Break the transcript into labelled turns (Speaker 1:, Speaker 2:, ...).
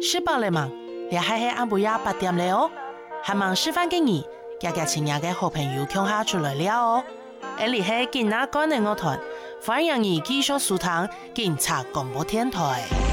Speaker 1: 吃饱了吗？你还是暗晡夜8點了哦，還忙示範給你，家親愛的好朋友共下出來了哦。而你係今仔個人樂團，歡迎你繼續收聽警察廣播電台。